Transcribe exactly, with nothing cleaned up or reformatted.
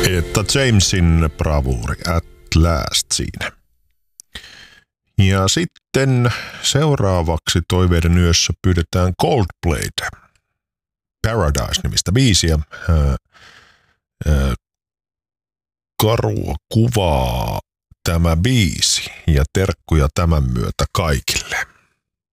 Etta Jamesin bravuuri At Last siinä. Ja sitten seuraavaksi toiveiden yössä pyydetään Coldplaytä. Paradise-nimistä biisiä. Ää, ää, karua kuvaa tämä biisi ja terkkuja tämän myötä kaikille.